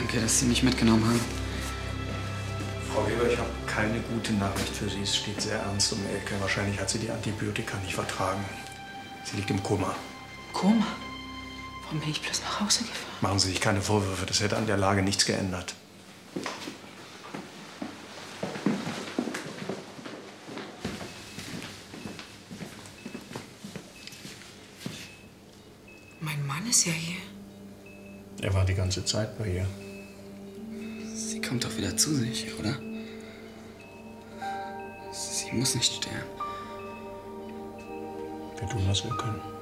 Danke, dass Sie mich mitgenommen haben. Frau Weber, ich habe keine gute Nachricht für Sie. Es steht sehr ernst um die Ecke. Wahrscheinlich hat sie die Antibiotika nicht vertragen. Sie liegt im Koma. Koma? Warum bin ich bloß nach Hause gefahren? Machen Sie sich keine Vorwürfe. Das hätte an der Lage nichts geändert. Mein Mann ist ja hier. Er war die ganze Zeit bei ihr. Sie kommt doch wieder zu sich, oder? Sie muss nicht sterben. Wir tun, was wir können.